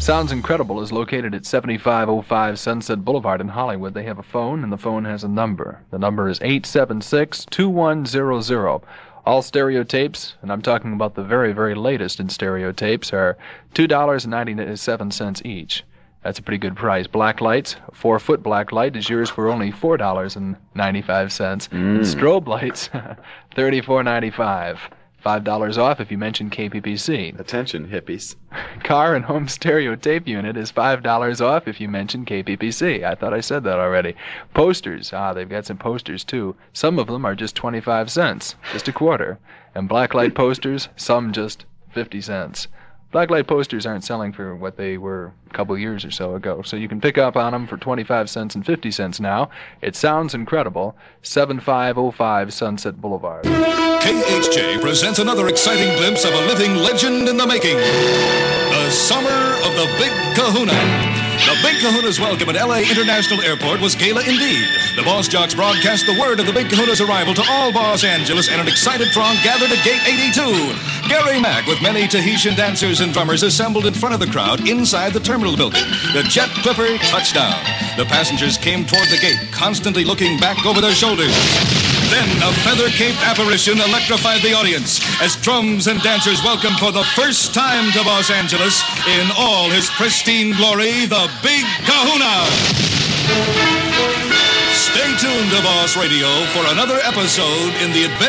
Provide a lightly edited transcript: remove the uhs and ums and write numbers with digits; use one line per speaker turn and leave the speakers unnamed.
Sounds Incredible is located at 7505 Sunset Boulevard in Hollywood. They have a phone, and the phone has a number. The number is 876-2100. All stereotapes, and I'm talking about the very, very latest in stereotapes, are $2.97 each. That's a pretty good price. Black lights, a 4-foot black light is yours for only $4.95. And strobe lights, $34.95. $5 off if you mention KPPC.
Attention, hippies.
Car and home stereo tape unit is $5 off if you mention KPPC. I thought I said that already. Posters, they've got some posters too. Some of them are just 25 cents, just a quarter. And blacklight posters, some just 50 cents. Blacklight posters aren't selling for what they were a couple years or so ago, so you can pick up on them for 25 cents and 50 cents now. It Sounds Incredible, 7505 Sunset Boulevard.
KHJ presents another exciting glimpse of a living legend in the making. The Summer of the Big Kahuna. The Big Kahuna's welcome at L.A. International Airport was gala indeed. The Boss Jocks broadcast the word of the Big Kahuna's arrival to all Los Angeles, and an excited throng gathered at Gate 82. Gary Mack, with many Tahitian dancers and drummers, assembled in front of the crowd inside the terminal building. The jet clipper touched down. The passengers came toward the gate, constantly looking back over their shoulders. Then a feather-caped apparition electrified the audience as drums and dancers welcomed for the first time to Los Angeles, in all his pristine glory, the Big Kahuna. Stay tuned to Boss Radio for another episode in the adventure